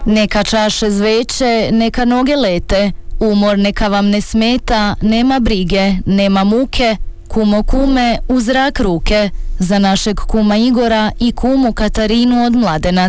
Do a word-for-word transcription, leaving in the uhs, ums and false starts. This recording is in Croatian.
Neka čaše zveće, neka noge lete, umor neka vam ne smeta, nema brige, nema muke, kumo kume, u zrak ruke, za našeg kuma Igora i kumu Katarinu od Mladena.